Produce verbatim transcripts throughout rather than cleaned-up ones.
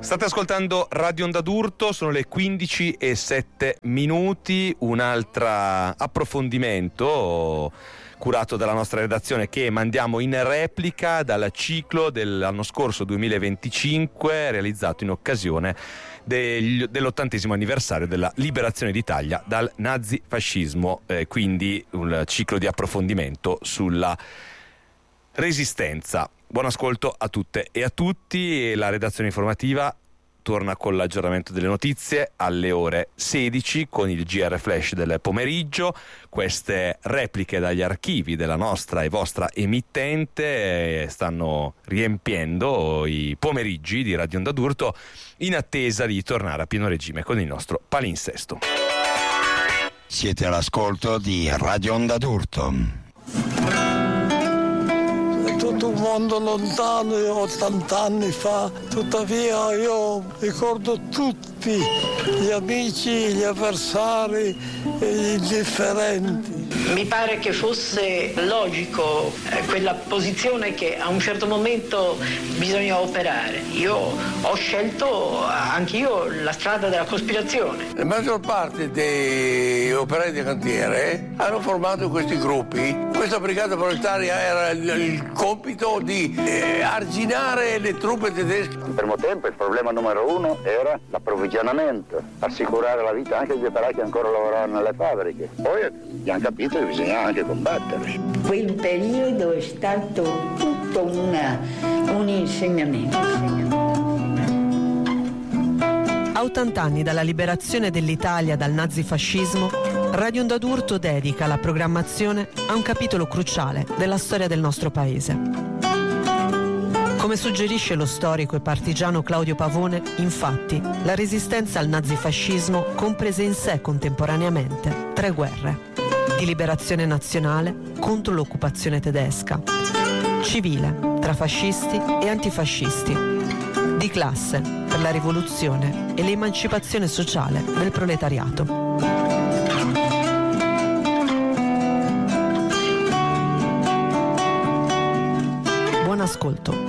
State ascoltando Radio Onda d'Urto, sono le quindici e sette minuti, un altro approfondimento curato dalla nostra redazione che mandiamo in replica dal ciclo dell'anno scorso duemilaventicinque realizzato in occasione degli, dell'ottantesimo anniversario della liberazione d'Italia dal nazifascismo, eh, quindi un ciclo di approfondimento sulla resistenza. Buon ascolto a tutte e a tutti. La redazione informativa torna con l'aggiornamento delle notizie alle ore sedici con il G R Flash del pomeriggio. Queste repliche dagli archivi della nostra e vostra emittente stanno riempiendo i pomeriggi di Radio Onda d'Urto in attesa di tornare a pieno regime con il nostro palinsesto. Siete all'ascolto di Radio Onda d'Urto. Tutto un mondo lontano, ottanta anni fa, tuttavia io ricordo tutti gli amici, gli avversari e gli indifferenti. Mi pare che fosse logico eh, quella posizione che a un certo momento bisogna operare. Io ho scelto anch'io la strada della cospirazione. La maggior parte dei operai di cantiere hanno formato questi gruppi. Questa brigata proletaria era il, il compito di eh, arginare le truppe tedesche. In primo tempo il problema numero uno era l'approvvigionamento, assicurare la vita anche agli operai che ancora lavoravano nelle fabbriche. Poi abbiamo capito che bisognava anche combattere. Quel periodo è stato tutto una, un insegnamento. A ottanta anni dalla liberazione dell'Italia dal nazifascismo, Radio Onda d'Urto dedica la programmazione a un capitolo cruciale della storia del nostro paese. Come suggerisce lo storico e partigiano Claudio Pavone, infatti, la resistenza al nazifascismo comprese in sé contemporaneamente tre guerre: di liberazione nazionale contro l'occupazione tedesca, civile tra fascisti e antifascisti, di classe per la rivoluzione e l'emancipazione sociale del proletariato. Buon ascolto.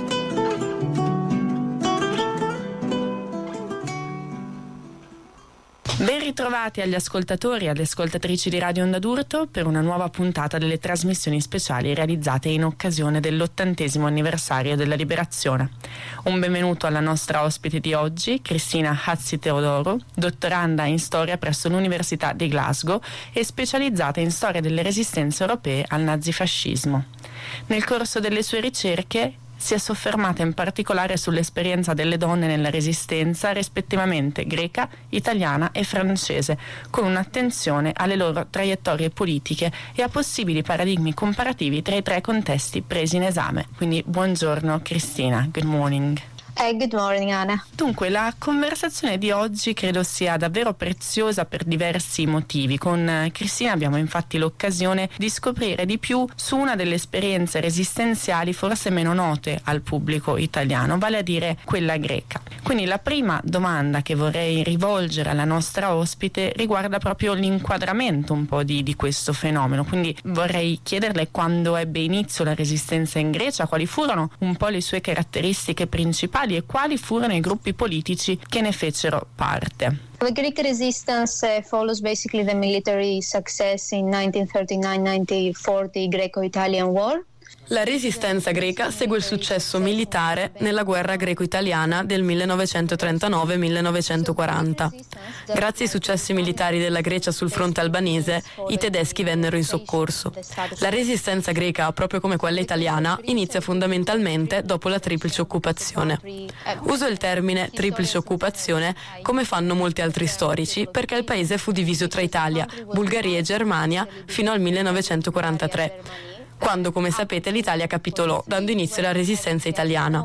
Ben ritrovati agli ascoltatori e alle ascoltatrici di Radio Onda d'Urto per una nuova puntata delle trasmissioni speciali realizzate in occasione dell'ottantesimo anniversario della liberazione. Un benvenuto alla nostra ospite di oggi, Cristina Hatzitheodorou, dottoranda in storia presso l'Università di Glasgow e specializzata in storia delle resistenze europee al nazifascismo. Nel corso delle sue ricerche si è soffermata in particolare sull'esperienza delle donne nella resistenza, rispettivamente greca, italiana e francese, con un'attenzione alle loro traiettorie politiche e a possibili paradigmi comparativi tra i tre contesti presi in esame. Quindi buongiorno Cristina, good morning. Eh, good morning Anna. Dunque, la conversazione di oggi credo sia davvero preziosa per diversi motivi. Con Cristina abbiamo infatti l'occasione di scoprire di più su una delle esperienze resistenziali forse meno note al pubblico italiano, vale a dire quella greca. Quindi la prima domanda che vorrei rivolgere alla nostra ospite riguarda proprio l'inquadramento un po' di, di questo fenomeno. Quindi vorrei chiederle quando ebbe inizio la resistenza in Grecia, quali furono un po' le sue caratteristiche principali e quali furono i gruppi politici che ne fecero parte. The Greek resistance follows basically the military success in nineteen thirty-nine nineteen forty Greco-Italian War. La resistenza greca segue il successo militare nella guerra greco-italiana del millenovecentotrentanove millenovecentoquaranta. Grazie ai successi militari della Grecia sul fronte albanese, i tedeschi vennero in soccorso. La resistenza greca, proprio come quella italiana, inizia fondamentalmente dopo la triplice occupazione. Uso il termine triplice occupazione come fanno molti altri storici, perché il paese fu diviso tra Italia, Bulgaria e Germania fino al millenovecentoquarantatré. quando, come sapete, l'Italia capitolò, dando inizio alla resistenza italiana.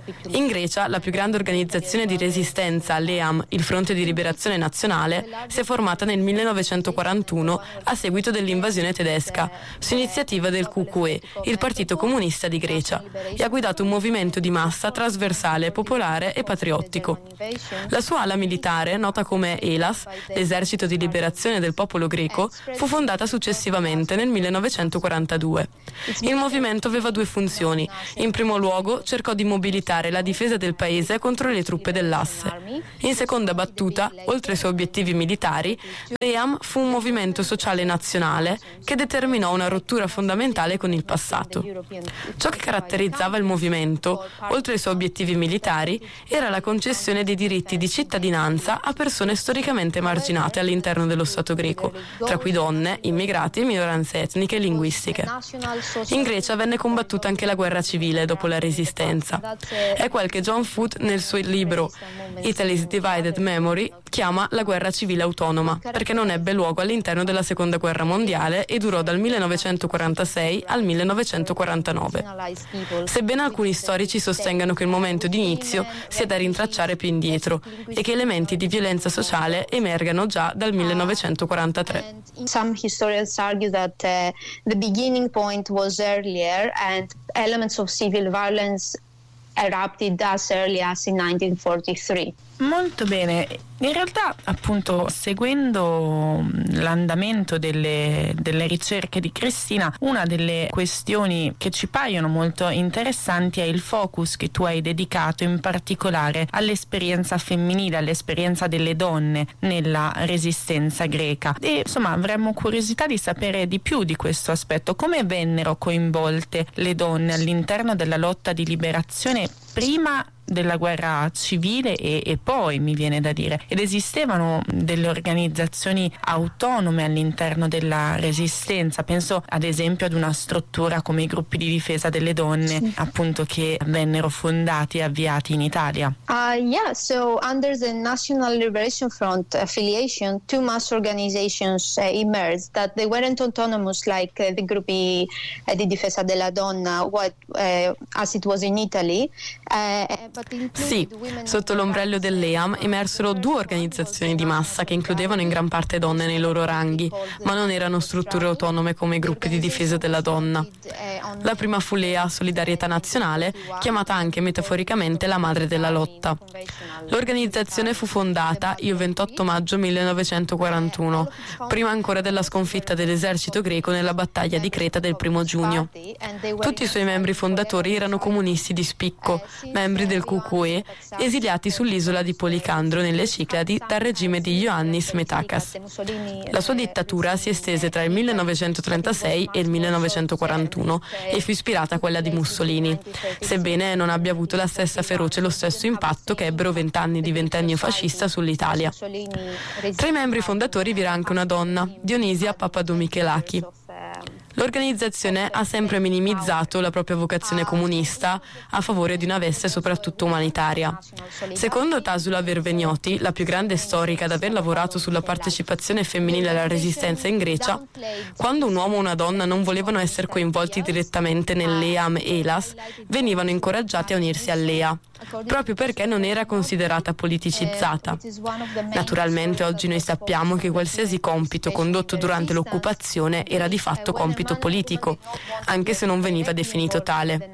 In Grecia, la più grande organizzazione di resistenza, l'E A M, il Fronte di Liberazione Nazionale, si è formata nel millenovecentoquarantuno a seguito dell'invasione tedesca, su iniziativa del K Q E, il Partito Comunista di Grecia, e ha guidato un movimento di massa trasversale, popolare e patriottico. La sua ala militare, nota come ELAS, l'Esercito di Liberazione del Popolo Greco, fu fondata successivamente nel millenovecentoquarantadue. Il movimento aveva due funzioni. In primo luogo cercò di mobilitare la difesa del paese contro le truppe dell'asse. In seconda battuta, oltre ai suoi obiettivi militari, l'E A M fu un movimento sociale nazionale che determinò una rottura fondamentale con il passato. Ciò che caratterizzava il movimento, oltre ai suoi obiettivi militari, era la concessione dei diritti di cittadinanza a persone storicamente emarginate all'interno dello Stato greco, tra cui donne, immigrati e minoranze etniche e linguistiche. In Grecia venne combattuta anche la guerra civile dopo la Resistenza. È quel che John Foote nel suo libro Italy's Divided Memory chiama la guerra civile autonoma, perché non ebbe luogo all'interno della Seconda Guerra Mondiale e durò dal millenovecentoquarantasei al millenovecentoquarantanove. Sebbene alcuni storici sostengano che il momento di inizio sia da rintracciare più indietro e che elementi di violenza sociale emergano già dal millenovecentoquarantatré. Some historians argue that uh, the beginning point was earlier and elements of civil violence erupted as early as in nineteen forty-three. Molto bene, in realtà appunto seguendo l'andamento delle, delle ricerche di Cristina, una delle questioni che ci paiono molto interessanti è il focus che tu hai dedicato in particolare all'esperienza femminile, all'esperienza delle donne nella resistenza greca, e insomma avremmo curiosità di sapere di più di questo aspetto. Come vennero coinvolte le donne all'interno della lotta di liberazione prima della guerra civile e, e poi, mi viene da dire, ed esistevano delle organizzazioni autonome all'interno della resistenza? Penso ad esempio ad una struttura come i gruppi di difesa delle donne, sì, appunto, che vennero fondati e avviati in Italia. Uh, yeah, so under the National Liberation Front affiliation, two mass organizations uh, emerged that they weren't autonomous like uh, the gruppi uh, di difesa della donna, what, uh, as it was in Italy. Uh, Sì, sotto l'ombrello dell'E A M emersero due organizzazioni di massa che includevano in gran parte donne nei loro ranghi, ma non erano strutture autonome come i gruppi di difesa della donna. La prima fu l'E A Solidarietà Nazionale, chiamata anche metaforicamente la madre della lotta. L'organizzazione fu fondata il ventotto maggio millenovecentoquarantuno, prima ancora della sconfitta dell'esercito greco nella battaglia di Creta del primo giugno. Tutti i suoi membri fondatori erano comunisti di spicco, membri del Cu cu e, esiliati sull'isola di Policandro nelle Cicladi dal regime di Ioannis Metakas. La sua dittatura si estese tra il millenovecentotrentasei e il millenovecentoquarantuno e fu ispirata a quella di Mussolini, sebbene non abbia avuto la stessa ferocia e lo stesso impatto che ebbero vent'anni di ventennio fascista sull'Italia. Tra i membri fondatori vi era anche una donna, Dionisia Papadomichelaki. L'organizzazione ha sempre minimizzato la propria vocazione comunista a favore di una veste soprattutto umanitaria. Secondo Tasula Vervegnoti, la più grande storica ad aver lavorato sulla partecipazione femminile alla resistenza in Grecia, quando un uomo o una donna non volevano essere coinvolti direttamente nell'E A M-E L A S, venivano incoraggiati a unirsi all'E A, proprio perché non era considerata politicizzata. Naturalmente oggi noi sappiamo che qualsiasi compito condotto durante l'occupazione era di fatto compito politico, anche se non veniva definito tale.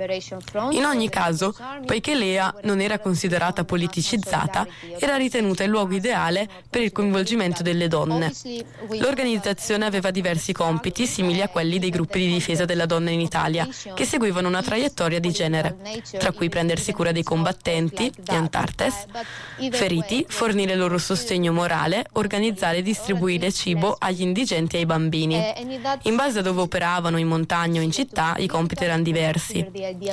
In ogni caso, poiché l'E A non era considerata politicizzata, era ritenuta il luogo ideale per il coinvolgimento delle donne. L'organizzazione aveva diversi compiti simili a quelli dei gruppi di difesa della donna in Italia, che seguivano una traiettoria di genere, tra cui prendersi cura dei combattenti, gli Antartes, feriti, fornire loro sostegno morale, organizzare e distribuire cibo agli indigenti e ai bambini. In base a dove operavano, in montagna o in città, i compiti erano diversi.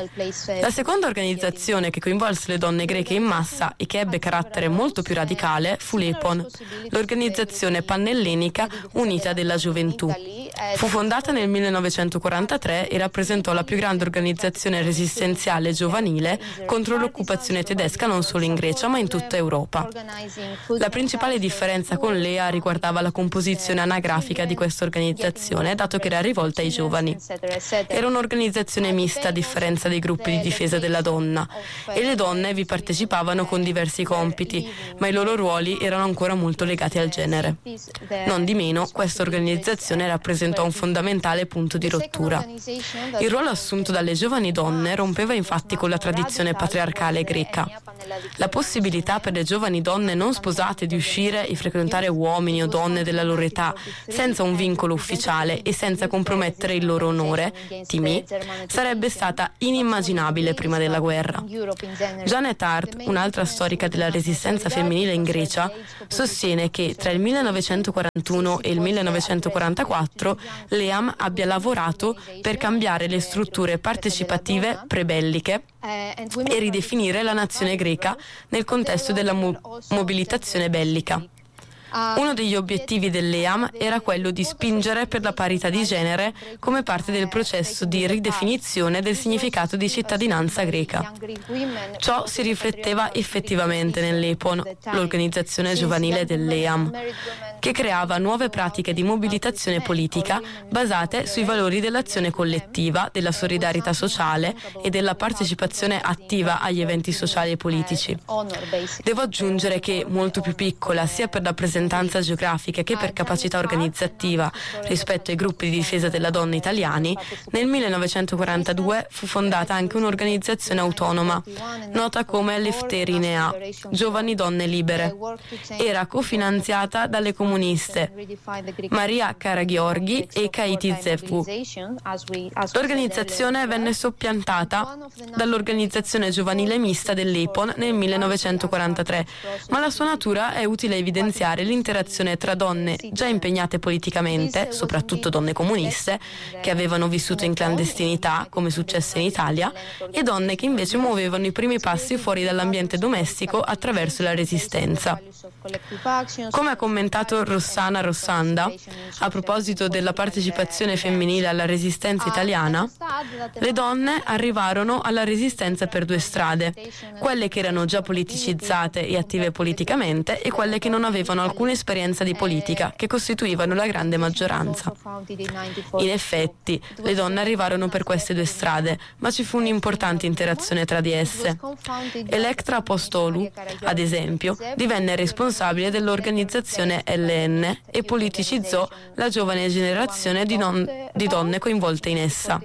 La seconda organizzazione che coinvolse le donne greche in massa e che ebbe carattere molto più radicale fu l'Epon, l'organizzazione panellenica unita della gioventù. Fu fondata nel millenovecentoquarantatré e rappresentò la più grande organizzazione resistenziale giovanile contro l'occupazione tedesca non solo in Grecia ma in tutta Europa. La principale differenza con l'E A riguardava la composizione anagrafica di questa organizzazione, dato che era rivolta ai giovani. Era un'organizzazione mista a differenza dei gruppi di difesa della donna, e le donne vi partecipavano con diversi compiti, ma i loro ruoli erano ancora molto legati al genere. Non di meno, questa organizzazione rappresentava rappresentò un fondamentale punto di rottura. Il ruolo assunto dalle giovani donne rompeva infatti con la tradizione patriarcale greca. La possibilità per le giovani donne non sposate di uscire e frequentare uomini o donne della loro età senza un vincolo ufficiale e senza compromettere il loro onore, timi, sarebbe stata inimmaginabile prima della guerra. Janet Hart, un'altra storica della resistenza femminile in Grecia, sostiene che tra il millenovecentoquarantuno e il millenovecentoquarantaquattro l'E A M abbia lavorato per cambiare le strutture partecipative prebelliche e ridefinire la nazione greca nel contesto della mo- mobilitazione bellica. Uno degli obiettivi dell'E A M era quello di spingere per la parità di genere come parte del processo di ridefinizione del significato di cittadinanza greca. Ciò si rifletteva effettivamente nell'E P O N, l'organizzazione giovanile dell'E A M, che creava nuove pratiche di mobilitazione politica basate sui valori dell'azione collettiva, della solidarietà sociale e della partecipazione attiva agli eventi sociali e politici. Devo aggiungere che, molto più piccola sia per la presenza geografica che per capacità organizzativa rispetto ai gruppi di difesa della donna italiani, nel millenovecentoquarantadue fu fondata anche un'organizzazione autonoma nota come Lefterinea, Giovani Donne Libere. Era cofinanziata dalle comuniste Maria Karagiorgi e Kaiti Zeppu. L'organizzazione venne soppiantata dall'organizzazione giovanile mista dell'E P O N nel millenovecentoquarantatré, ma la sua natura è utile evidenziare l'interazione tra donne già impegnate politicamente, soprattutto donne comuniste, che avevano vissuto in clandestinità, come successe in Italia, e donne che invece muovevano i primi passi fuori dall'ambiente domestico attraverso la resistenza. Come ha commentato Rossana Rossanda, a proposito della partecipazione femminile alla resistenza italiana, le donne arrivarono alla resistenza per due strade, quelle che erano già politicizzate e attive politicamente e quelle che non avevano alcuna esperienza di politica, che costituivano la grande maggioranza. In effetti, le donne arrivarono per queste due strade, ma ci fu un'importante interazione tra di esse. Electra Apostolou, ad esempio, divenne responsabile dell'organizzazione L N e politicizzò la giovane generazione di, non, di donne coinvolte in essa.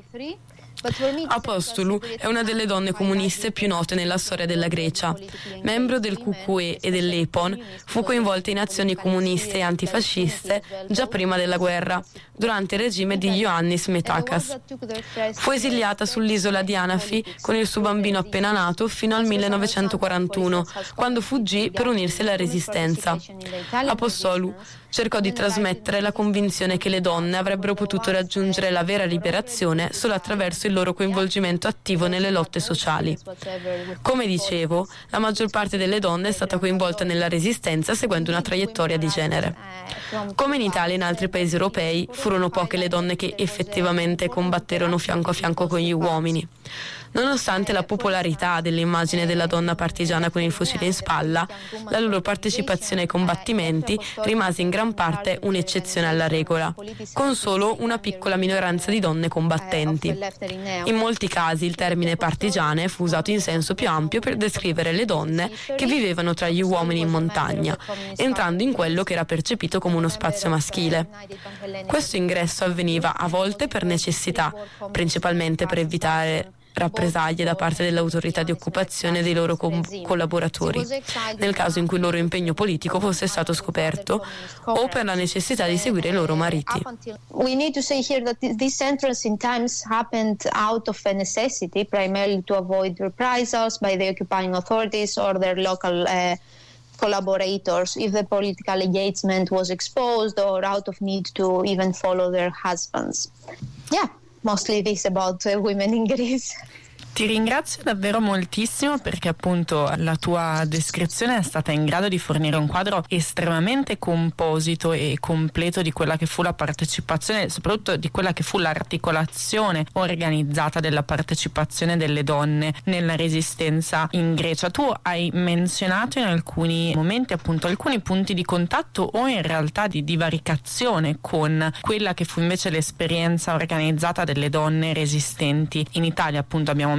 Apostolou è una delle donne comuniste più note nella storia della Grecia. Membro del K Q E e dell'E P O N, fu coinvolta in azioni comuniste e antifasciste già prima della guerra, durante il regime di Ioannis Metakas. Fu esiliata sull'isola di Anafi con il suo bambino appena nato fino al millenovecentoquarantuno, quando fuggì per unirsi alla resistenza. Apostolou cercò di trasmettere la convinzione che le donne avrebbero potuto raggiungere la vera liberazione solo attraverso il loro coinvolgimento attivo nelle lotte sociali. Come dicevo, la maggior parte delle donne è stata coinvolta nella resistenza seguendo una traiettoria di genere. Come in Italia e in altri paesi europei, furono poche le donne che effettivamente combatterono fianco a fianco con gli uomini. Nonostante la popolarità dell'immagine della donna partigiana con il fucile in spalla, la loro partecipazione ai combattimenti rimase in gran parte un'eccezione alla regola, con solo una piccola minoranza di donne combattenti. In molti casi il termine partigiane fu usato in senso più ampio per descrivere le donne che vivevano tra gli uomini in montagna, entrando in quello che era percepito come uno spazio maschile. Questo ingresso avveniva a volte per necessità, principalmente per evitare rappresaglie da parte dell'autorità di occupazione dei loro com- collaboratori, nel caso in cui il loro impegno politico fosse stato scoperto, o per la necessità di seguire i loro mariti. We need to say here that this entrance in times happened out of a necessity, primarily to avoid reprisals by the occupying authorities or their local uh, collaborators if the political engagement was exposed, or out of need to even follow their husbands. Yeah. Mostly this about uh, women in Greece. Ti ringrazio davvero moltissimo perché appunto la tua descrizione è stata in grado di fornire un quadro estremamente composito e completo di quella che fu la partecipazione, soprattutto di quella che fu l'articolazione organizzata della partecipazione delle donne nella resistenza in Grecia. Tu hai menzionato in alcuni momenti appunto alcuni punti di contatto o in realtà di divaricazione con quella che fu invece l'esperienza organizzata delle donne resistenti in Italia. Appunto abbiamo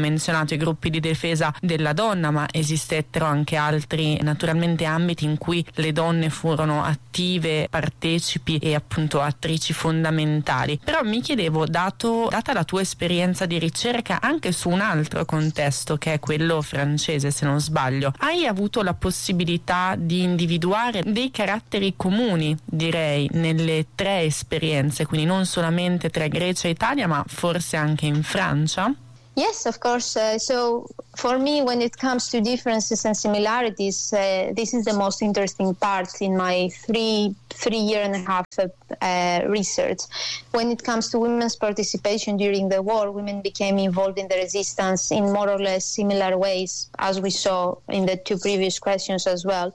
menzionato i gruppi di difesa della donna, ma esistettero anche altri naturalmente ambiti in cui le donne furono attive, partecipi e appunto attrici fondamentali. Però mi chiedevo, dato, data la tua esperienza di ricerca anche su un altro contesto che è quello francese, se non sbaglio, hai avuto la possibilità di individuare dei caratteri comuni, direi, nelle tre esperienze, quindi non solamente tra Grecia e Italia, ma forse anche in Francia? Yes, of course. Uh, so for me, when it comes to differences and similarities, uh, this is the most interesting part in my three three year and a half uh, research. When it comes to women's participation during the war, women became involved in the resistance in more or less similar ways, as we saw in the two previous questions as well.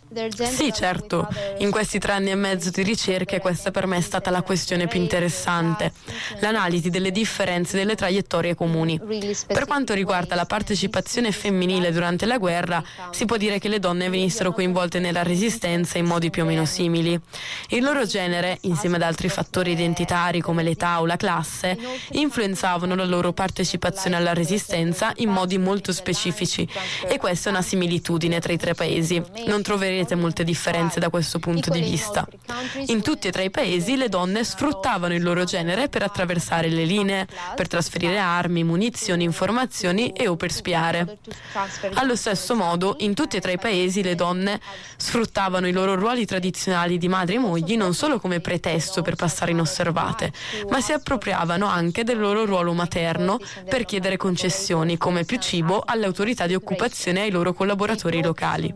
Sì, certo. In questi tre anni e mezzo di ricerche questa per me è stata la questione più interessante, l'analisi delle differenze delle traiettorie comuni. Per quanto riguarda la partecipazione femminile durante la guerra, si può dire che le donne venissero coinvolte nella resistenza in modi più o meno simili. Il loro genere, insieme ad altri fattori identitari come l'età o la classe, influenzavano la loro partecipazione alla resistenza in modi molto specifici, e questa è una similitudine tra i tre paesi. Non troverete molte differenze da questo punto di vista. In tutti e tre i paesi le donne sfruttavano il loro genere per attraversare le linee, per trasferire armi, munizioni, informazioni e o per spiare. Allo stesso modo, in tutti e tre i paesi le donne sfruttavano i loro ruoli tradizionali di madri e mogli non solo come pretesto per passare inosservate, ma si appropriavano anche del loro ruolo materno per chiedere concessioni come più cibo alle autorità di occupazione e ai loro collaboratori locali.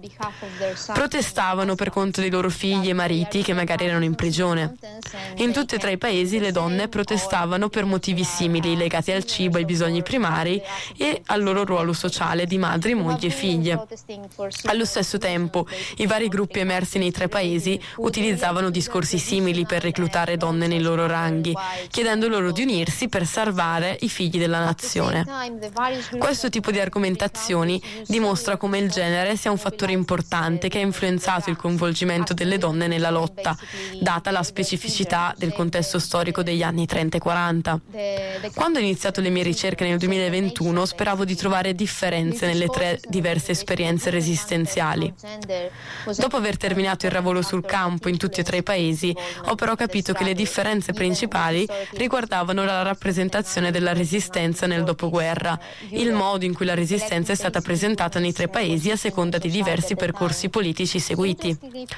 Protestavano per conto dei loro figli e mariti che magari erano in prigione. In tutti e tre i paesi le donne protestavano per motivi simili legati al cibo, ai bisogni primari e al loro ruolo sociale di madri, mogli e figlie. Allo stesso tempo, i vari gruppi emersi nei tre paesi utilizzavano discorsi simili per reclutare donne nei loro ranghi, chiedendo loro di unirsi per salvare i figli della nazione. Questo tipo di argomentazioni dimostra come il genere sia un fattore importante che ha influenzato il coinvolgimento delle donne nella lotta, data la specificità del contesto storico degli anni trenta e quaranta. Quando ho iniziato le mie ricerche nel duemilaventuno, speravo di trovare differenze nelle tre diverse esperienze resistenziali. Dopo aver terminato il lavoro sul campo in tutti e tre i paesi, ho però capito che le differenze principali riguardavano la rappresentazione della resistenza nel dopoguerra, il modo in cui la resistenza è stata presentata nei tre paesi a seconda di diversi percorsi politici seguiti.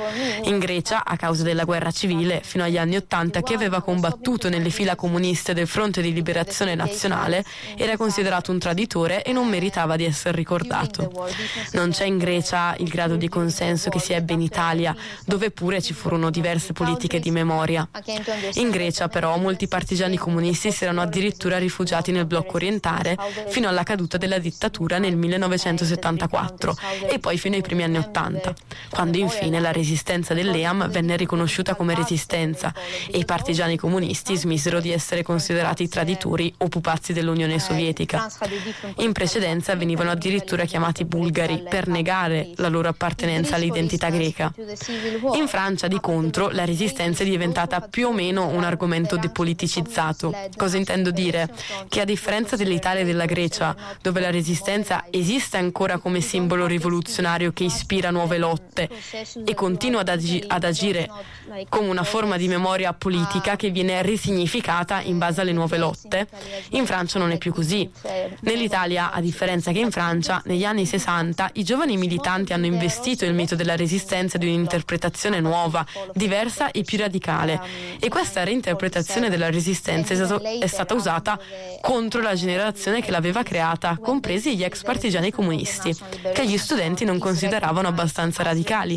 In Grecia, a causa della guerra civile fino agli anni Ottanta, chi aveva combattuto nelle fila comuniste del Fronte di Liberazione Nazionale era considerato un traditore e non meritava di essere ricordato. Non c'è in Grecia il grado di consenso che si ebbe in Italia, dove pure ci furono diverse politiche di memoria. In Grecia, però, molti partigiani comunisti si erano addirittura rifugiati nel blocco orientale fino alla caduta della dittatura nel millenovecentosettantaquattro e poi fino ai primi anni Ottanta, quando infine la resistenza dell'E A M venne riconosciuta come resistenza e i partigiani comunisti smisero di essere considerati traditori o pupazzi dell'Unione Sovietica. In precedenza venivano addirittura chiamati bulgari per negare la loro appartenenza all'identità greca. In Francia, di contro, la resistenza è diventata più o meno un argomento depoliticizzato. Cosa intendo dire? Che a differenza dell'Italia e della Grecia, dove la resistenza esiste ancora come simbolo rivoluzionario che ispira nuove lotte e continua ad, agi- ad agire come una forma di memoria politica che viene risignificata in base alle nuove lotte, in Francia non è più così. Nell'Italia, a differenza che in Francia, negli anni sessanta i giovani militanti hanno investito il mito della resistenza di un'interpretazione nuova, diversa e più radicale, e questa reinterpretazione della resistenza è, stato, è stata usata contro la generazione che l'aveva creata, compresi gli ex partigiani comunisti, che gli studenti non consideravano abbastanza radicali.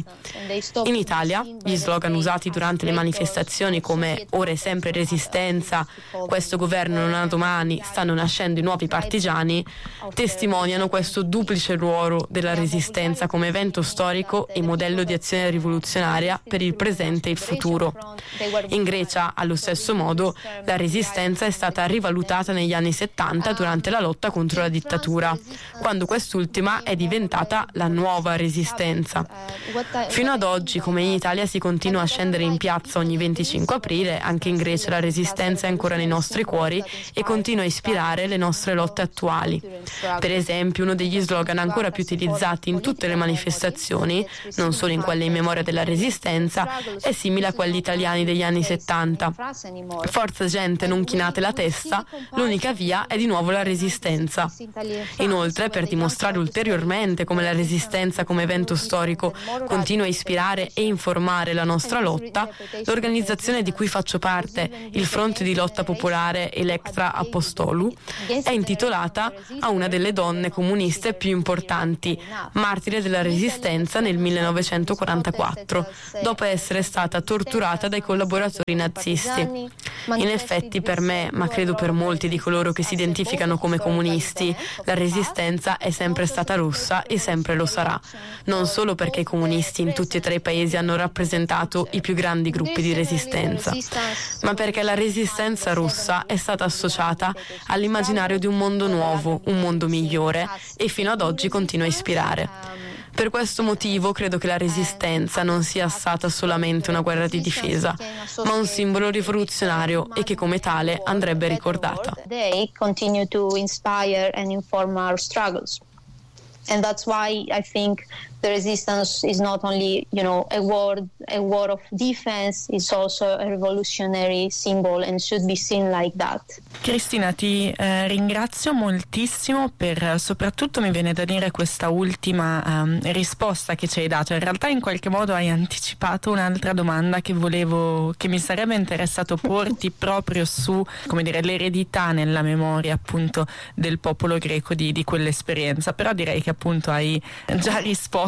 In Italia, gli slogan usati durante le manifestazioni come "ora è sempre resistenza", "questo governo non ha domani", "stanno nascendo i nuovi partigiani", testimoniano questo duplice ruolo della resistenza come evento storico e modello di azione rivoluzionaria per il presente e il futuro. In Grecia, allo stesso modo, la resistenza è stata rivalutata negli anni settanta durante la lotta contro la dittatura, quando quest'ultima è diventata la nuova resistenza. Fino ad oggi, come in Italia si continua a scendere in piazza ogni venticinque aprile, anche in Grecia la resistenza è ancora nei nostri cuori e continua a ispirare le nostre lotte attuali. Per esempio, uno degli slogan ancora più utilizzati in tutte le manifestazioni, non solo in quelle in memoria della resistenza, è simile a quelli italiani degli anni settanta. Forza gente, non chinate la testa, l'unica via è di nuovo la resistenza. Inoltre, per dimostrare ulteriormente come la resistenza come evento storico continua a ispirare e informare la nostra lotta, l'organizzazione di cui faccio parte, il Fronte di Lotta Popolare Electra Apostolou, è intitolata a una delle donne comuniste più importanti, martire della resistenza nel millenovecentoquarantaquattro, dopo essere stata torturata dai collaboratori nazisti. In effetti per me, ma credo per molti di coloro che si identificano come comunisti, la resistenza è sempre stata russa e sempre lo sarà, non solo perché i comunisti in tutti e tre i paesi hanno rappresentato i più grandi gruppi di resistenza, ma perché la resistenza russa è stata associata all'immaginario di un mondo nuovo, un mondo migliore, e fino ad oggi continua a ispirare. Per questo motivo credo che la resistenza non sia stata solamente una guerra di difesa, ma un simbolo rivoluzionario e che come tale andrebbe ricordata. They continue to inspire and inform our struggles. And that's why I think the resistance is not only, you know, a war, a war of defense, it's also a revolutionary symbol and should be seen like that. Cristina, ti eh, ringrazio moltissimo per, soprattutto mi viene da dire, questa ultima um, risposta che ci hai dato. In realtà in qualche modo hai anticipato un'altra domanda che volevo, che mi sarebbe interessato porti proprio su, come dire, l'eredità nella memoria appunto del popolo greco di, di quell'esperienza, però direi che appunto hai già risposto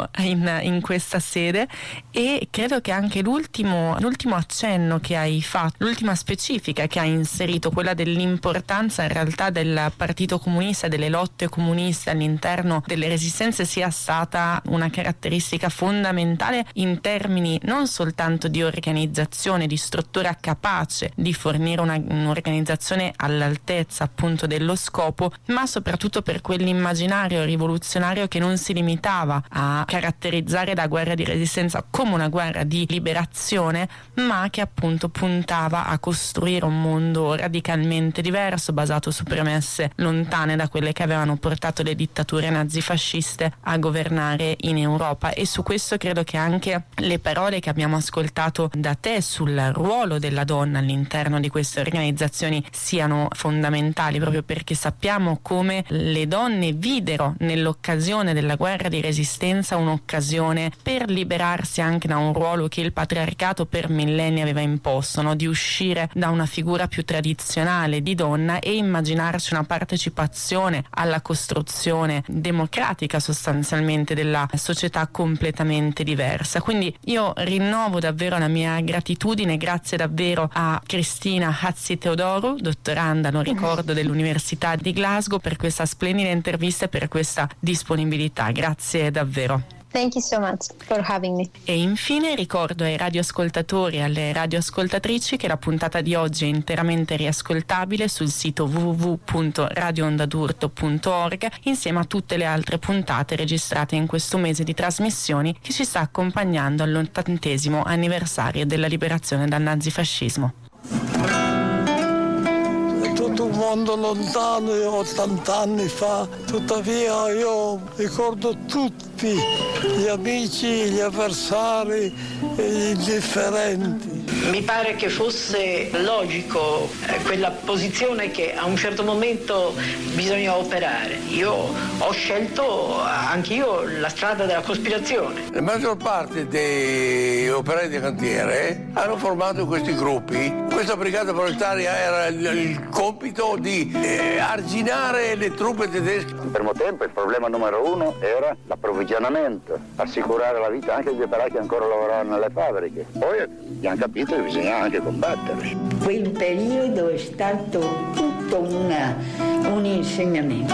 in, in questa sede, e credo che anche l'ultimo, l'ultimo accenno che hai fatto, l'ultima specifica che hai inserito, quella dell'importanza in realtà del Partito Comunista, delle lotte comuniste all'interno delle resistenze, sia stata una caratteristica fondamentale in termini non soltanto di organizzazione, di struttura capace di fornire una, un'organizzazione all'altezza appunto dello scopo, ma soprattutto per quell'immaginario rivoluzionario che non si limitava a caratterizzare la guerra di resistenza come una guerra di liberazione, ma che appunto puntava a costruire un mondo radicalmente diverso, basato su premesse lontane da quelle che avevano portato le dittature nazifasciste a governare in Europa. E su questo credo che anche le parole che abbiamo ascoltato da te sul ruolo della donna all'interno di queste organizzazioni siano fondamentali, proprio perché sappiamo come le donne videro nell'occasione della guerra di resistenza un'occasione per liberarsi anche da un ruolo che il patriarcato per millenni aveva imposto, no? Di uscire da una figura più tradizionale di donna e immaginarci una partecipazione alla costruzione democratica sostanzialmente della società completamente diversa. Quindi io rinnovo davvero la mia gratitudine, grazie davvero a Cristina Hatzitheodorou, dottoranda, lo ricordo, dell'Università di Glasgow, per questa splendida intervista e per questa disponibilità. Grazie davvero. Thank you so much for having me. E infine ricordo ai radioascoltatori e alle radioascoltatrici che la puntata di oggi è interamente riascoltabile sul sito w w w punto radio onda d'urto punto org, insieme a tutte le altre puntate registrate in questo mese di trasmissioni che ci sta accompagnando all'ottantesimo anniversario della liberazione dal nazifascismo. Tutto un mondo lontano, ottant'anni fa, tuttavia io ricordo tutti gli amici, gli avversari e gli indifferenti. Mi pare che fosse logico eh, quella posizione che a un certo momento bisogna operare. Io ho scelto anch'io la strada della cospirazione. La maggior parte dei operai di cantiere hanno formato questi gruppi. Questa brigata proletaria era il, il compito di eh, arginare le truppe tedesche. In primo tempo il problema numero uno era l'approvvigionamento, assicurare la vita anche agli operai che ancora lavoravano nelle fabbriche. Poi abbiamo capito che bisognava anche combattere. Quel periodo è stato tutto una, un insegnamento.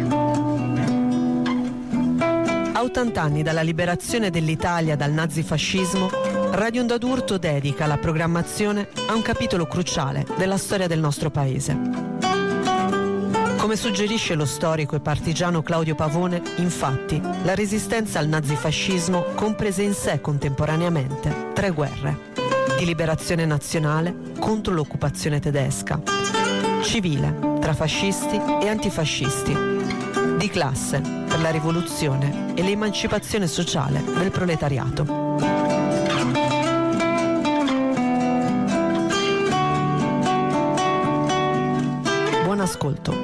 A ottanta anni dalla liberazione dell'Italia dal nazifascismo, Radio Onda d'Urto dedica la programmazione a un capitolo cruciale della storia del nostro paese. Come suggerisce lo storico e partigiano Claudio Pavone, infatti, la resistenza al nazifascismo comprese in sé contemporaneamente tre guerre: di liberazione nazionale contro l'occupazione tedesca, civile tra fascisti e antifascisti, di classe per la rivoluzione e l'emancipazione sociale del proletariato. Buon ascolto.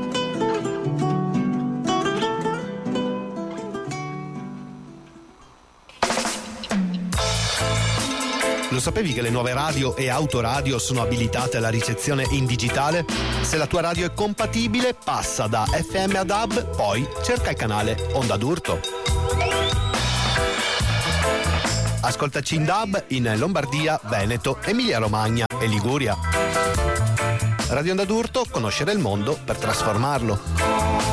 Lo sapevi che le nuove radio e autoradio sono abilitate alla ricezione in digitale? Se la tua radio è compatibile, passa da F M ad A B, poi cerca il canale Onda d'Urto. Ascoltaci in D A B in Lombardia, Veneto, Emilia Romagna e Liguria. Radio Onda d'Urto, conoscere il mondo per trasformarlo.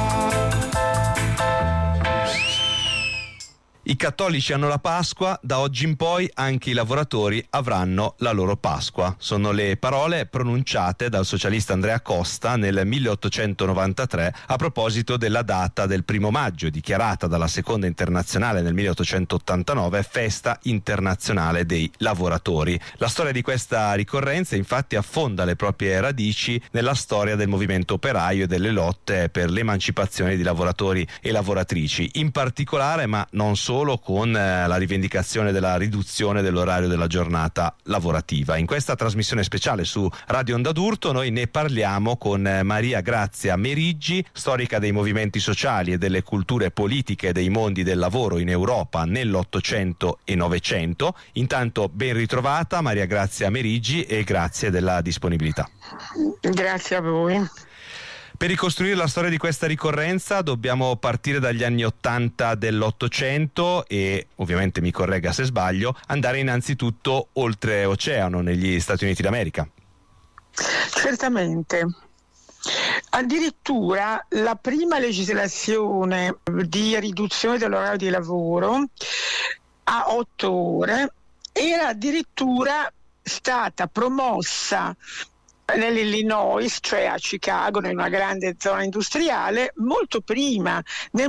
I cattolici hanno la Pasqua, da oggi in poi anche i lavoratori avranno la loro Pasqua. Sono le parole pronunciate dal socialista Andrea Costa nel milleottocentonovantatré a proposito della data del primo maggio, dichiarata dalla Seconda Internazionale nel milleottocentottantanove festa internazionale dei lavoratori. La storia di questa ricorrenza infatti affonda le proprie radici nella storia del movimento operaio e delle lotte per l'emancipazione di lavoratori e lavoratrici, in particolare ma non solo solo con eh, la rivendicazione della riduzione dell'orario della giornata lavorativa. In questa trasmissione speciale su Radio Onda d'Urto noi ne parliamo con eh, Maria Grazia Meriggi, storica dei movimenti sociali e delle culture politiche dei mondi del lavoro in Europa nell'Ottocento e Novecento. Intanto ben ritrovata Maria Grazia Meriggi e grazie della disponibilità. Grazie a voi. Per ricostruire la storia di questa ricorrenza dobbiamo partire dagli anni ottanta dell'Ottocento e, ovviamente mi corregga se sbaglio, andare innanzitutto oltreoceano, negli Stati Uniti d'America. Certamente. Addirittura la prima legislazione di riduzione dell'orario di lavoro a otto ore era addirittura stata promossa nell'Illinois, cioè a Chicago, in una grande zona industriale, molto prima, nel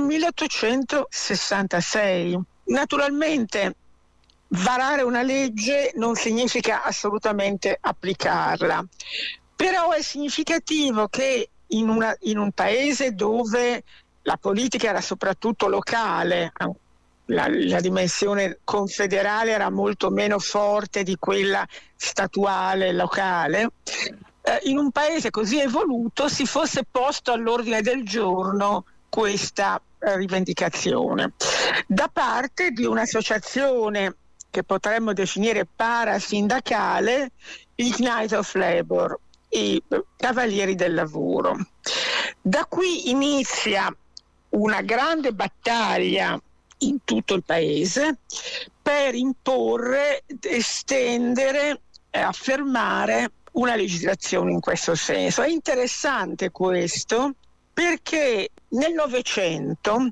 milleottocentosessantasei. Naturalmente varare una legge non significa assolutamente applicarla, però è significativo che in, una, in un paese dove la politica era soprattutto locale, La, la dimensione confederale era molto meno forte di quella statuale locale, eh, in un paese così evoluto si fosse posto all'ordine del giorno questa eh, rivendicazione da parte di un'associazione che potremmo definire parasindacale, i Knights of Labor, i Cavalieri del Lavoro. Da qui inizia una grande battaglia in tutto il paese per imporre, estendere e affermare una legislazione in questo senso. È interessante questo perché nel Novecento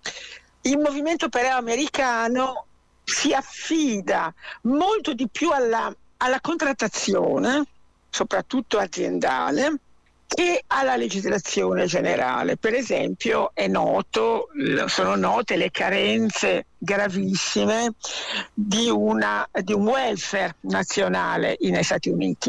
il movimento operaio americano si affida molto di più alla, alla contrattazione, soprattutto aziendale, e alla legislazione generale. Per esempio è noto, sono note le carenze gravissime di, una, di un welfare nazionale negli Stati Uniti.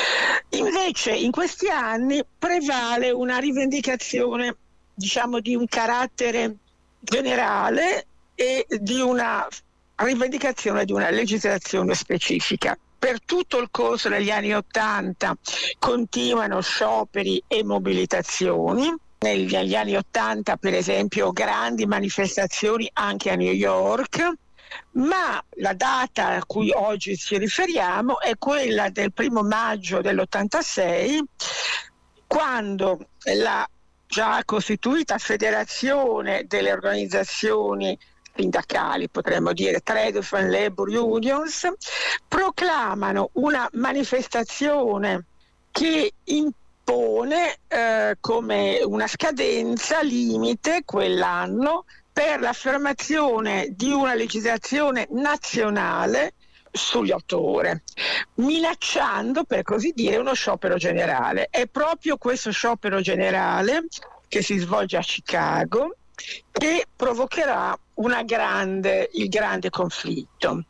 Invece in questi anni prevale una rivendicazione, diciamo, di un carattere generale e di una rivendicazione di una legislazione specifica. Per tutto il corso degli anni Ottanta continuano scioperi e mobilitazioni. Negli anni Ottanta, per esempio, grandi manifestazioni anche a New York, ma la data a cui oggi ci riferiamo è quella del primo maggio dell'ottantasei, quando la già costituita Federazione delle organizzazioni sindacali, potremmo dire Trade and Labor Unions, proclamano una manifestazione che impone eh, come una scadenza limite quell'anno per l'affermazione di una legislazione nazionale sugli otto ore, minacciando, per così dire, uno sciopero generale. È proprio questo sciopero generale che si svolge a Chicago, che provocherà una grande, il grande conflitto,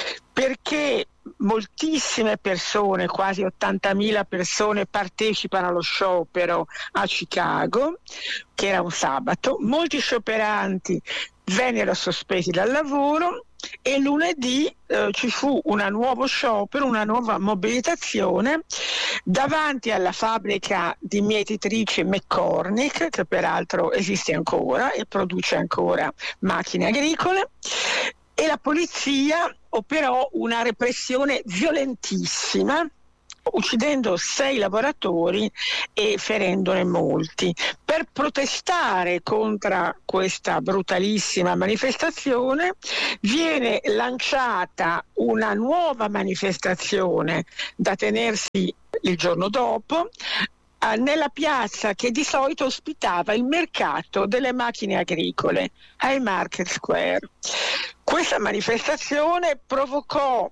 perché moltissime persone, quasi ottantamila persone, partecipano allo sciopero a Chicago, che era un sabato. Molti scioperanti vennero sospesi dal lavoro e lunedì eh, ci fu un nuovo sciopero, una nuova mobilitazione davanti alla fabbrica di mietitrici McCormick, che peraltro esiste ancora e produce ancora macchine agricole, e la polizia operò una repressione violentissima, uccidendo sei lavoratori e ferendone molti. Per protestare contro questa brutalissima manifestazione viene lanciata una nuova manifestazione da tenersi il giorno dopo eh, nella piazza che di solito ospitava il mercato delle macchine agricole, Haymarket Square. Questa manifestazione provocò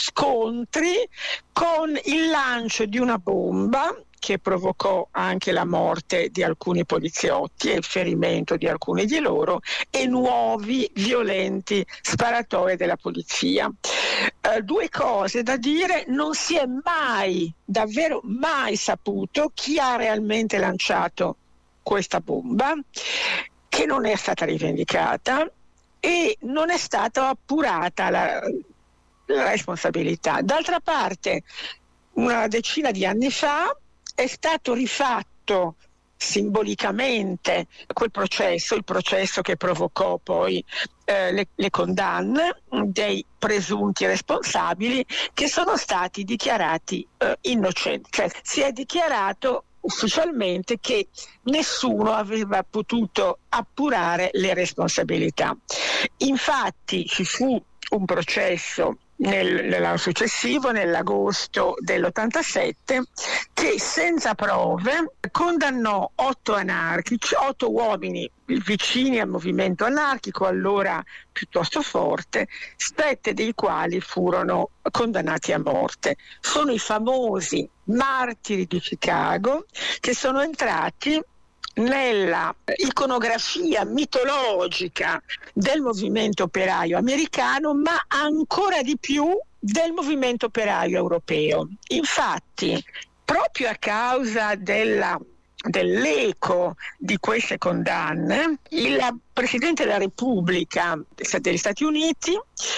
scontri con il lancio di una bomba che provocò anche la morte di alcuni poliziotti e il ferimento di alcuni di loro e nuovi violenti sparatori della polizia. Eh, due cose da dire: non si è mai, davvero mai saputo chi ha realmente lanciato questa bomba, che non è stata rivendicata e non è stata appurata la la responsabilità. D'altra parte, una decina di anni fa è stato rifatto simbolicamente quel processo, il processo che provocò poi eh, le, le condanne dei presunti responsabili, che sono stati dichiarati eh, innocenti. Cioè, si è dichiarato ufficialmente che nessuno aveva potuto appurare le responsabilità. Infatti ci fu un processo Nel, nell'anno successivo, nell'agosto dell'ottantasette, che senza prove condannò otto anarchici, otto uomini vicini al movimento anarchico, allora piuttosto forte, sette dei quali furono condannati a morte. Sono i famosi martiri di Chicago, che sono entrati nella iconografia mitologica del movimento operaio americano, ma ancora di più del movimento operaio europeo. Infatti, proprio a causa della, dell'eco di queste condanne, il Presidente della Repubblica degli Stati Uniti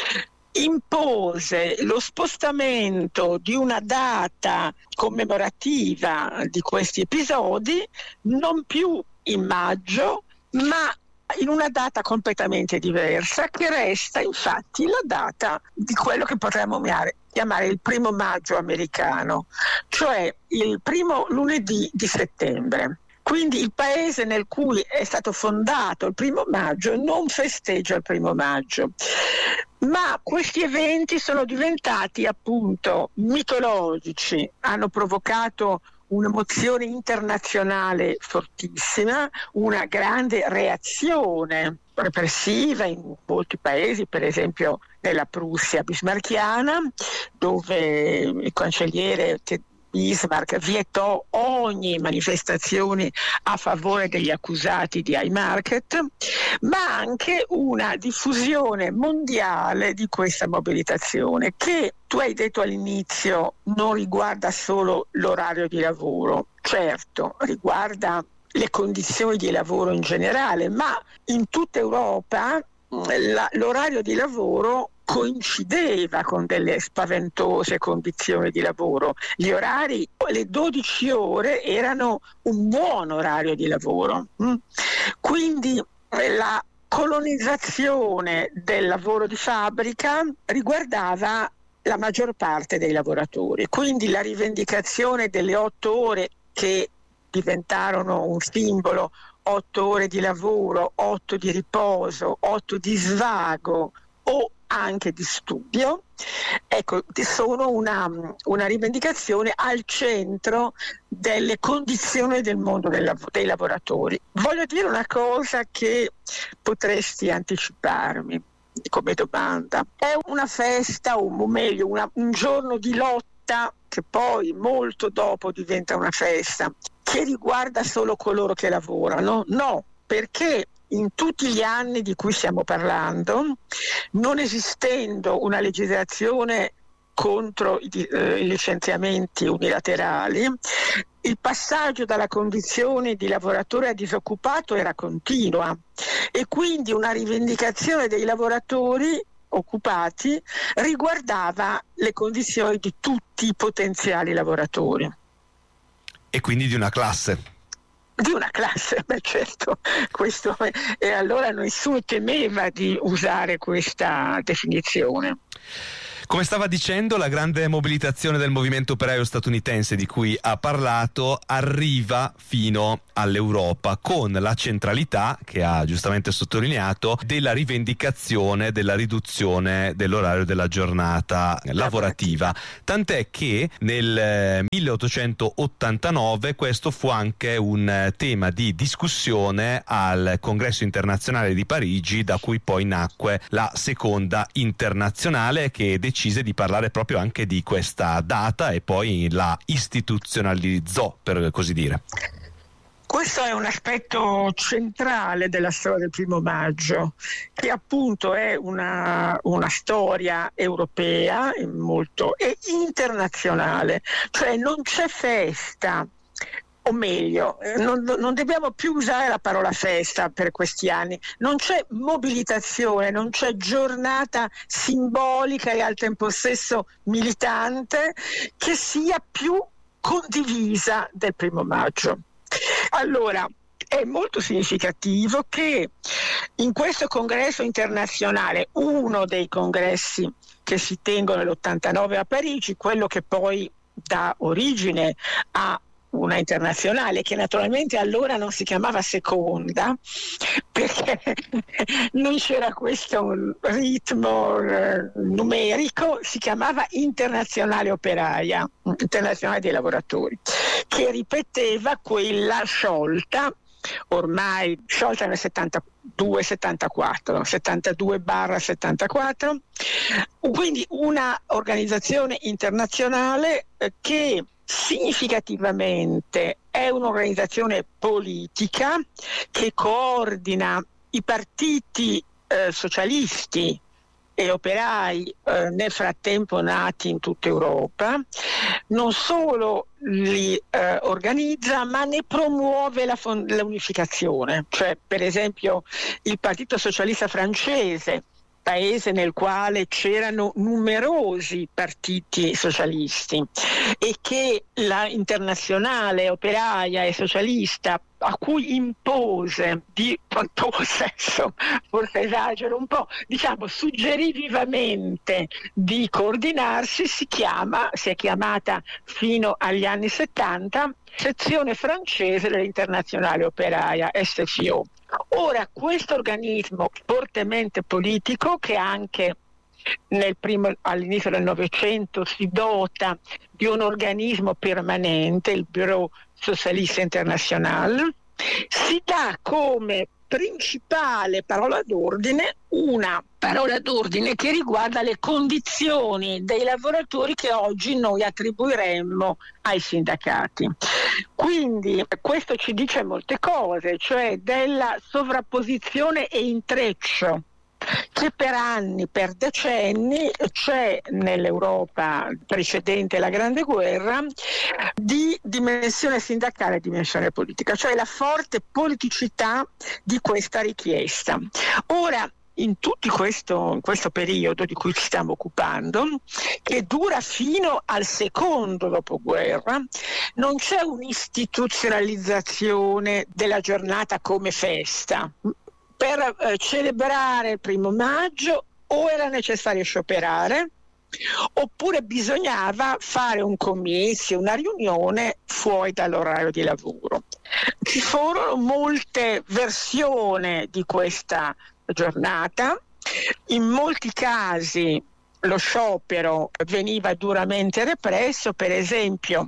impose lo spostamento di una data commemorativa di questi episodi non più in maggio, ma in una data completamente diversa, che resta infatti la data di quello che potremmo chiamare il primo maggio americano, cioè il primo lunedì di settembre. Quindi il paese nel cui è stato fondato il primo maggio non festeggia il primo maggio. Ma questi eventi sono diventati appunto mitologici, hanno provocato un'emozione internazionale fortissima, una grande reazione repressiva in molti paesi, per esempio nella Prussia bismarchiana, dove il cancelliere Bismarck vietò ogni manifestazione a favore degli accusati di Haymarket, ma anche una diffusione mondiale di questa mobilitazione, che tu hai detto all'inizio non riguarda solo l'orario di lavoro, certo riguarda le condizioni di lavoro in generale, ma in tutta Europa la, l'orario di lavoro coincideva con delle spaventose condizioni di lavoro. Gli orari, le dodici ore erano un buon orario di lavoro. Quindi la colonizzazione del lavoro di fabbrica riguardava la maggior parte dei lavoratori. Quindi la rivendicazione delle otto ore, che diventarono un simbolo, otto ore di lavoro, otto di riposo, otto di svago o anche di studio, ecco, sono una, una rivendicazione al centro delle condizioni del mondo del lav- dei lavoratori. Voglio dire una cosa che potresti anticiparmi come domanda. È una festa, o meglio una, un giorno di lotta, che poi molto dopo diventa una festa, che riguarda solo coloro che lavorano, no, perché in tutti gli anni di cui stiamo parlando, non esistendo una legislazione contro i, eh, i licenziamenti unilaterali, il passaggio dalla condizione di lavoratore a disoccupato era continua e quindi una rivendicazione dei lavoratori occupati riguardava le condizioni di tutti i potenziali lavoratori. E quindi di una classe. Di una classe, beh certo, questo è, e allora nessuno temeva di usare questa definizione. Come stava dicendo, la grande mobilitazione del movimento operaio statunitense di cui ha parlato arriva fino all'Europa con la centralità, che ha giustamente sottolineato, della rivendicazione della riduzione dell'orario della giornata lavorativa. Tant'è che nel milleottocentottantanove questo fu anche un tema di discussione al Congresso internazionale di Parigi, da cui poi nacque la seconda internazionale, che decise di parlare proprio anche di questa data e poi la istituzionalizzò, per così dire. Questo è un aspetto centrale della storia del primo maggio, che appunto è una, una storia europea molto, e internazionale, cioè non c'è festa, o meglio, non, non dobbiamo più usare la parola festa per questi anni, non c'è mobilitazione, non c'è giornata simbolica e al tempo stesso militante che sia più condivisa del primo maggio. Allora, è molto significativo che in questo congresso internazionale, uno dei congressi che si tengono nell'ottantanove a Parigi, quello che poi dà origine a una internazionale che naturalmente allora non si chiamava seconda perché non c'era questo ritmo eh, numerico, si chiamava internazionale operaia, internazionale dei lavoratori, che ripeteva quella sciolta, ormai sciolta nel settantadue settantaquattro, settantadue settantaquattro, quindi una organizzazione internazionale eh, che significativamente è un'organizzazione politica che coordina i partiti eh, socialisti e operai eh, nel frattempo nati in tutta Europa, non solo li eh, organizza ma ne promuove la fond- l'unificazione, cioè per esempio il Partito Socialista francese, paese nel quale c'erano numerosi partiti socialisti e che la internazionale operaia e socialista a cui impose di impose, forse esagero un po', diciamo suggerì vivamente di coordinarsi, si chiama, si è chiamata fino agli anni settanta sezione francese dell'Internazionale Operaia, S F I O. Ora, questo organismo fortemente politico, che anche nel primo, all'inizio del Novecento si dota di un organismo permanente, il Bureau Socialiste International, si dà come principale parola d'ordine una parola d'ordine che riguarda le condizioni dei lavoratori che oggi noi attribuiremmo ai sindacati. Quindi questo ci dice molte cose, cioè della sovrapposizione e intreccio che per anni, per decenni c'è nell'Europa precedente la Grande Guerra di dimensione sindacale e dimensione politica, cioè la forte politicità di questa richiesta. Ora, in tutto questo, in questo periodo di cui ci stiamo occupando, che dura fino al secondo dopoguerra, non c'è un'istituzionalizzazione della giornata come festa. Per eh, celebrare il primo maggio o era necessario scioperare oppure bisognava fare un comizio, una riunione fuori dall'orario di lavoro. Ci furono molte versioni di questa giornata, in molti casi lo sciopero veniva duramente represso, per esempio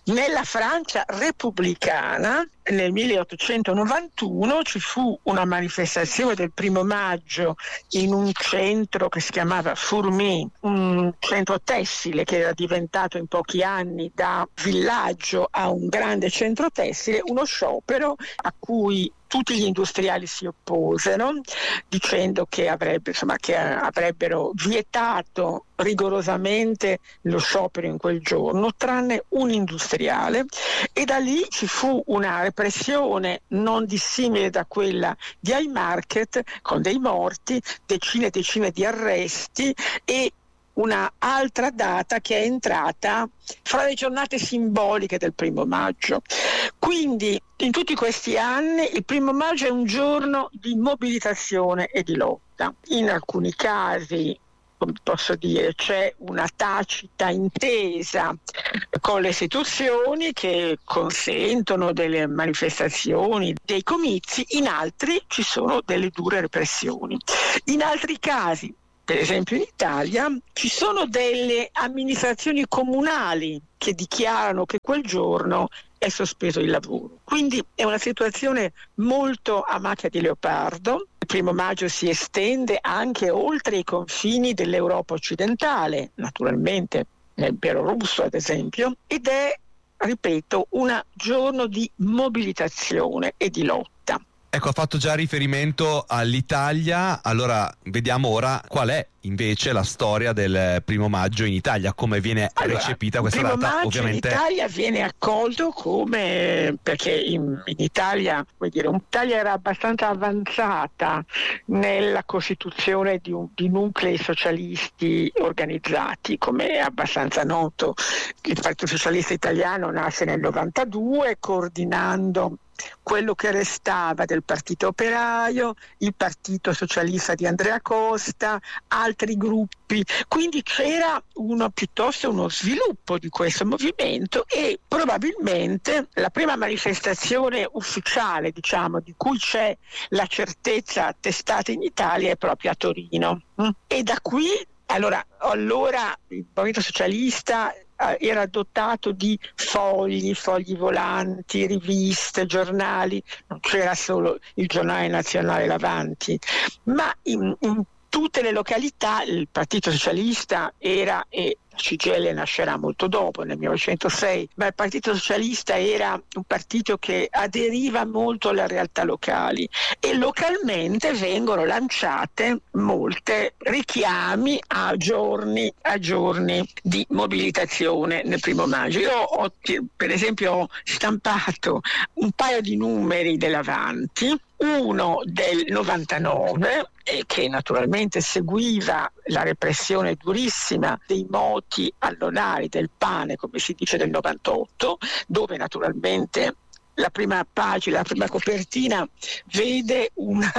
Nella Francia repubblicana nel milleottocentonovantuno ci fu una manifestazione del primo maggio in un centro che si chiamava Fourmi, un centro tessile che era diventato in pochi anni da villaggio a un grande centro tessile, uno sciopero a cui tutti gli industriali si opposero dicendo che, avrebbe, insomma, che avrebbero vietato rigorosamente lo sciopero in quel giorno, tranne un industriale, e da lì ci fu una repressione non dissimile da quella di Haymarket, con dei morti, decine e decine di arresti e una altra data che è entrata fra le giornate simboliche del primo maggio. Quindi in tutti questi anni il primo maggio è un giorno di mobilitazione e di lotta. In alcuni casi, come posso dire, c'è una tacita intesa con le istituzioni che consentono delle manifestazioni, dei comizi, in altri ci sono delle dure repressioni. In altri casi, per esempio in Italia, ci sono delle amministrazioni comunali che dichiarano che quel giorno è sospeso il lavoro. Quindi è una situazione molto a macchia di leopardo. Il primo maggio si estende anche oltre i confini dell'Europa occidentale, naturalmente nell'impero russo ad esempio, ed è, ripeto, un giorno di mobilitazione e di lotta. Ecco, ha fatto già riferimento all'Italia, allora vediamo ora qual è invece la storia del primo maggio in Italia, come viene allora, recepita questa data. Il data. primo maggio Ovviamente in Italia viene accolto come, perché in, in Italia, vuol dire, l'Italia era abbastanza avanzata nella costituzione di, un, di nuclei socialisti organizzati, come è abbastanza noto. Il Partito Socialista Italiano nasce nel novantadue coordinando quello che restava del Partito Operaio, il Partito Socialista di Andrea Costa, altri gruppi, quindi c'era uno piuttosto uno sviluppo di questo movimento e probabilmente la prima manifestazione ufficiale, diciamo, di cui c'è la certezza attestata in Italia è proprio a Torino. E da qui, allora, allora il Movimento Socialista era dotato di fogli, fogli volanti, riviste, giornali, non c'era solo il giornale nazionale L'Avanti, ma in, in tutte le località il Partito Socialista era, e la C G I L nascerà molto dopo, nel millenovecentosei, ma il Partito Socialista era un partito che aderiva molto alle realtà locali e localmente vengono lanciate molte richiami a giorni, a giorni di mobilitazione nel primo maggio. Io ho, per esempio, ho stampato un paio di numeri dell'Avanti, uno del novantanove, e che naturalmente seguiva la repressione durissima dei moti allonari del pane, come si dice, del novantotto, dove naturalmente la prima pagina, la prima copertina vede una,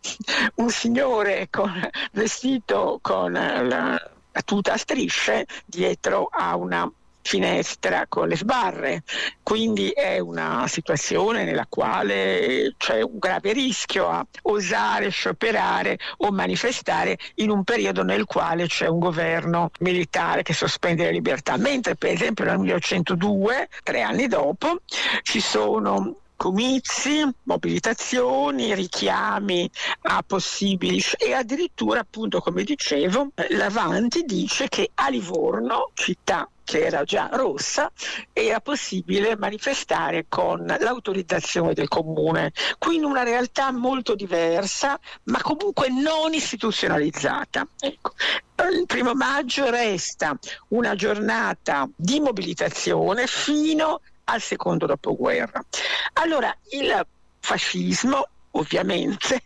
un signore con, vestito con la, la tuta a strisce dietro a una finestra con le sbarre, quindi è una situazione nella quale c'è un grave rischio a osare scioperare o manifestare in un periodo nel quale c'è un governo militare che sospende le libertà, mentre per esempio nel millenovecentodue, tre anni dopo, ci sono comizi, mobilitazioni, richiami a possibili, e addirittura, appunto, come dicevo, l'Avanti dice che a Livorno, città che era già rossa, era possibile manifestare con l'autorizzazione del comune, quindi una realtà molto diversa, ma comunque non istituzionalizzata. Ecco. Il primo maggio resta una giornata di mobilitazione fino al secondo dopoguerra. Allora, il fascismo, ovviamente,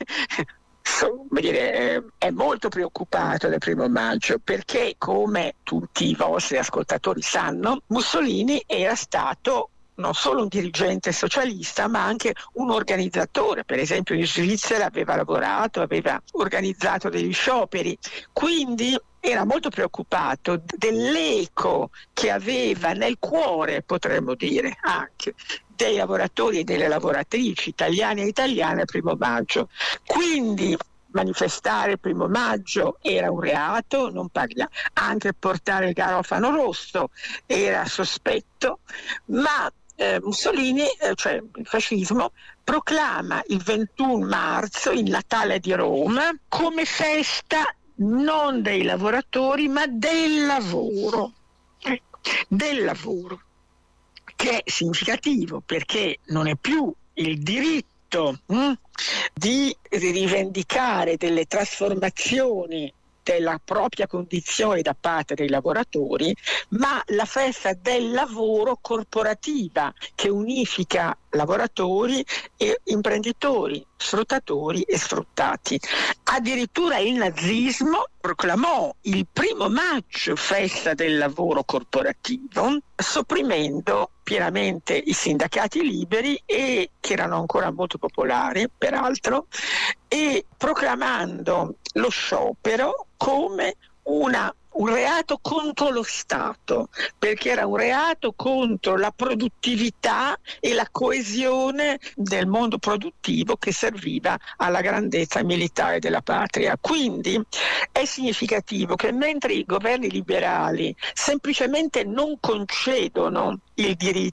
come dire, è molto preoccupato del primo maggio perché, come tutti i vostri ascoltatori sanno, Mussolini era stato non solo un dirigente socialista ma anche un organizzatore. Per esempio in Svizzera aveva lavorato, aveva organizzato degli scioperi, quindi era molto preoccupato dell'eco che aveva nel cuore, potremmo dire, anche dei lavoratori e delle lavoratrici italiane e italiane il primo maggio. Quindi manifestare il primo maggio era un reato, non parla, anche portare il garofano rosso era sospetto, ma eh, Mussolini, eh, cioè il fascismo, proclama il ventuno marzo, il Natale di Roma, come festa non dei lavoratori ma del lavoro, eh, del lavoro, che è significativo perché non è più il diritto hm, di rivendicare delle trasformazioni della propria condizione da parte dei lavoratori, ma la festa del lavoro corporativa che unifica lavoratori e imprenditori, sfruttatori e sfruttati. Addirittura il nazismo proclamò il primo maggio festa del lavoro corporativo, sopprimendo pienamente i sindacati liberi, e che erano ancora molto popolari peraltro, e proclamando lo sciopero come una un reato contro lo Stato, perché era un reato contro la produttività e la coesione del mondo produttivo che serviva alla grandezza militare della patria. Quindi è significativo che mentre i governi liberali semplicemente non concedono il diritto